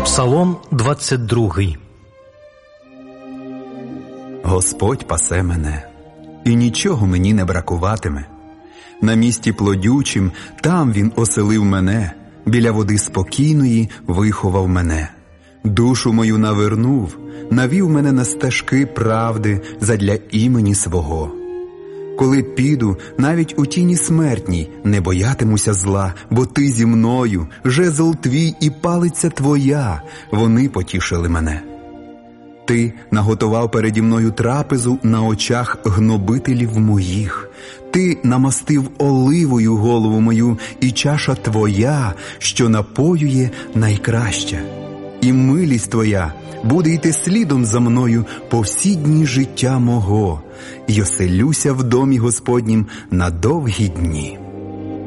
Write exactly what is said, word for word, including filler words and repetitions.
Псалом двадцять другий. Господь пасе мене, і нічого мені не бракуватиме. На місці плодючим там Він оселив мене, біля води спокійної виховав мене. Душу мою навернув, навів мене на стежки правди задля імені свого. Коли піду, навіть у тіні смертній, не боятимуся зла, бо ти зі мною, жезл твій і палиця твоя, вони потішили мене. Ти наготував переді мною трапезу на очах гнобителів моїх. Ти намастив оливою голову мою, і чаша твоя, що напоює, найкраща. І милість твоя буде йти слідом за мною по всі дні життя мого, й оселюся в домі Господнім на довгі дні.